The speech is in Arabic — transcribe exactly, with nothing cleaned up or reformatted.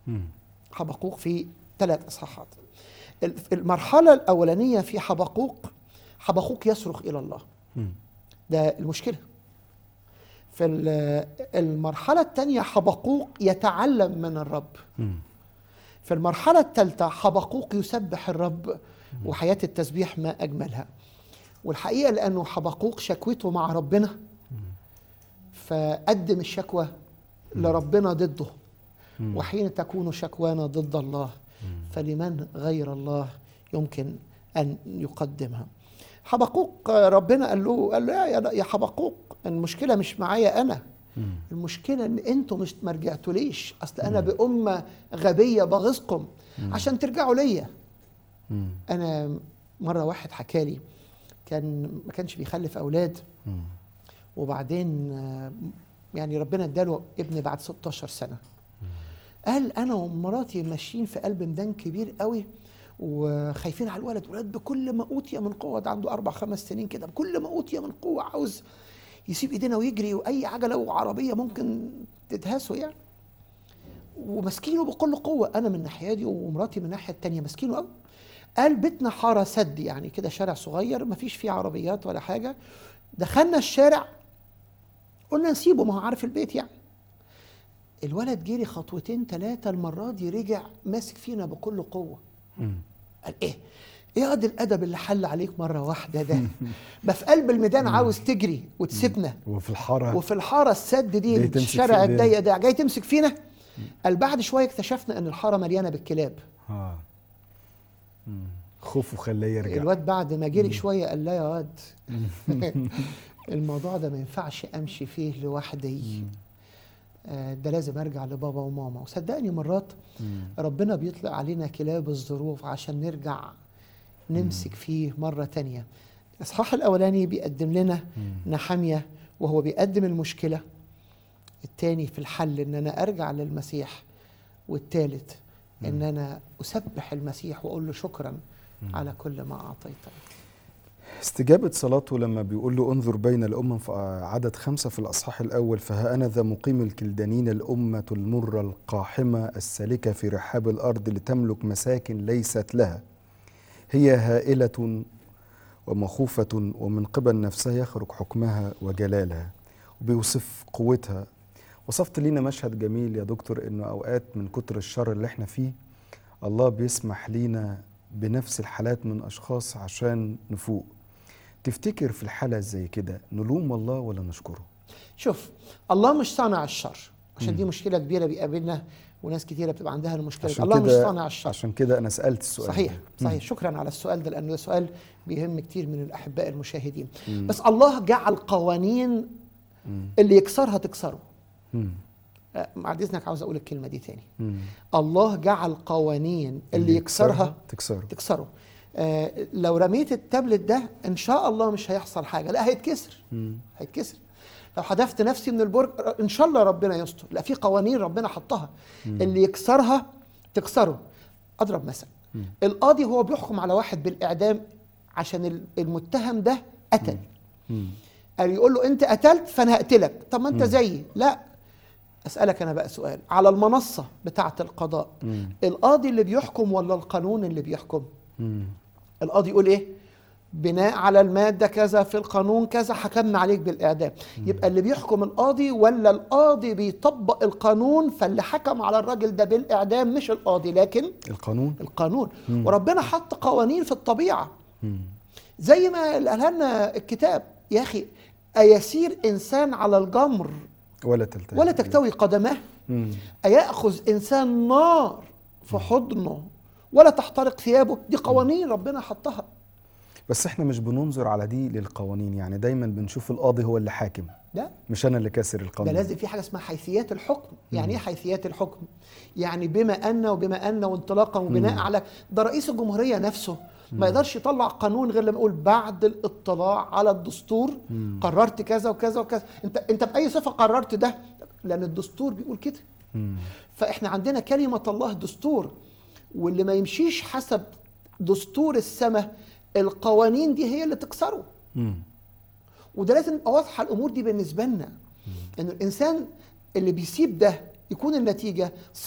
حبقوق في ثلاث اصحاحات. المرحله الاولانيه في حبقوق، حبقوق يصرخ الى الله، ده المشكله. في المرحله الثانيه حبقوق يتعلم من الرب. في المرحله الثالثه حبقوق يسبح الرب، وحياه التسبيح ما اجملها. والحقيقه لانه حبقوق شكوته مع ربنا، فقدم الشكوى لربنا ضده. وحين تكون شكوانا ضد الله فلمن غير الله يمكن أن يقدمها. حبقوق ربنا قال له قال له يا حبقوق، المشكلة مش معايا أنا، المشكلة إن أنتوا مش ما رجعتوليش، أصل أنا بأمة غبية بغيظكم عشان ترجعوا ليا. أنا مرة واحد حكالي كان ما كانش بيخلف أولاد، وبعدين يعني ربنا اداله ابن بعد ستاشر سنة. قال انا ومراتي ماشيين في قلب ميدان كبير قوي وخايفين على الولد، ولد بكل ما اوتي من قوه، ده عنده اربع خمس سنين كده، بكل ما اوتي من قوه عاوز يسيب ايدينا ويجري، واي عجله وعربيه ممكن تدهسه يعني، وماسكينه بكل قوه، انا من ناحيه دي ومراتي من الناحيه الثانيه ماسكينه قوي. قال بيتنا حاره سد يعني كده، شارع صغير ما فيش فيه عربيات ولا حاجه، دخلنا الشارع قلنا نسيبه، ما هو عارف البيت يعني. الولد جري خطوتين ثلاثة، المرة دي رجع ماسك فينا بكل قوة. مم. قال ايه؟ ايه قد الأدب اللي حل عليك مرة واحدة ده؟ ما في قلب الميدان عاوز تجري وتسيبنا، وفي الحارة وفي الحارة السد دي الشارع الضيق ده جاي تمسك فينا. قال بعد شوية اكتشفنا ان الحارة مليانة بالكلاب. اه خوفه خلاه يرجع. الواد بعد ما جري شوية قال لا يا واد الموضوع ده ما ينفعش امشي فيه لوحدي، ده لازم ارجع لبابا وماما. وصدقني مرات مم. ربنا بيطلق علينا كلاب الظروف عشان نرجع نمسك مم. فيه مرة تانية. الاصحاح الاولاني بيقدم لنا نحمية وهو بيقدم المشكلة، التاني في الحل ان انا ارجع للمسيح، والتالت مم. ان انا اسبح المسيح واقول له شكرا مم. على كل ما اعطيتني. استجابة صلاته لما بيقول له انظر بين الأمم في عدد خمسة في الأصحاح الأول، فها أنا ذا مقيم الكلدانين الأمة المرة القاحمة السالكة في رحاب الأرض لتملك مساكن ليست لها، هي هائلة ومخوفة ومن قبل نفسها يخرج حكمها وجلالها. وبيوصف قوتها. وصفت لينا مشهد جميل يا دكتور، إنه أوقات من كتر الشر اللي احنا فيه الله بيسمح لينا بنفس الحالات من أشخاص عشان نفوق. تفتكر في الحالة زي كده نلوم الله ولا نشكره؟ شوف، الله مش صانع الشر، عشان دي مشكلة كبيرة بيقابلنا وناس كتيرة بتبقى عندها المشكلة. الله مش صانع الشر. عشان كده أنا سألت السؤال. صحيح ده. صحيح. شكرا على السؤال ده، لأنه سؤال بيهم كتير من الأحباء المشاهدين. مم. بس الله جعل قوانين اللي يكسرها تكسره. مم. بعد إذنك عاوز أقول الكلمة دي تاني. مم. الله جعل قوانين اللي, اللي يكسرها تكسره, تكسره. آه لو رميت التابلت ده ان شاء الله مش هيحصل حاجه، لا هيتكسر. مم. هيتكسر. لو حدفت نفسي من البرج ان شاء الله ربنا يستر. لا، في قوانين ربنا حطها اللي يكسرها تكسره. اضرب مثل، مم. القاضي هو بيحكم على واحد بالاعدام عشان المتهم ده قتل. مم. قال يقول له انت قتلت فانا هقتلك. طب ما انت زيي. لا، اسالك انا بقى سؤال، على المنصه بتاعه القضاء مم. القاضي اللي بيحكم ولا القانون اللي بيحكم؟ مم. القاضي يقول ايه؟ بناء على الماده كذا في القانون كذا حكمنا عليك بالاعدام. مم. يبقى اللي بيحكم القاضي ولا القاضي بيطبق القانون؟ فاللي حكم على الراجل ده بالاعدام مش القاضي لكن القانون. القانون. مم. وربنا حط قوانين في الطبيعه. مم. زي ما قالها لنا الكتاب، يا اخي ايسير انسان على الجمر ولا تلتهي ولا تكتوي قدماه؟ أيأخذ إنسان نار في حضنه ولا تحترق ثيابه؟ دي قوانين ربنا حطها. بس احنا مش بننظر على دي للقوانين، يعني دايما بنشوف القاضي هو اللي حاكم، لا مش أنا اللي كاسر القانون. ده لازم في حاجة اسمها حيثيات الحكم. يعني ايه حيثيات الحكم؟ يعني بما أن وبما أن وانطلاقا وبناء مم. على ده رئيس الجمهورية نفسه ما يقدرش يطلع قانون غير لما يقول بعد الاطلاع على الدستور مم. قررت كذا وكذا وكذا. انت انت بأي صفة قررت ده؟ لأن الدستور بيقول كده. مم. فإحنا عندنا كلمة الله دستور، واللي ما يمشيش حسب دستور السماء القوانين دي هي اللي تكسره. مم. وده لازم يبقى واضحة الأمور دي بالنسبة لنا، إنه الإنسان اللي بيسيب ده يكون النتيجة